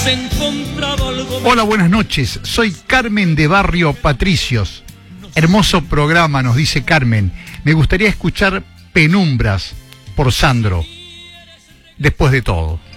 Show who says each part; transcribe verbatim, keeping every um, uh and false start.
Speaker 1: Hola, buenas noches. Soy Carmen de Barrio Patricios. Hermoso programa, nos dice Carmen. Me gustaría escuchar Penumbras por Sandro. Después de todo.